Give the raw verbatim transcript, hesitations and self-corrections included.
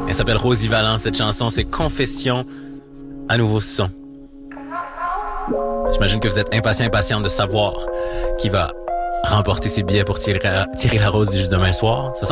Elle s'appelle Rosie Valence, cette chanson, c'est Confession à nouveau son. J'imagine que vous êtes impatient, impatient de savoir qui va remporter ses billets pour tirer, tirer la rose du juste demain soir. Ça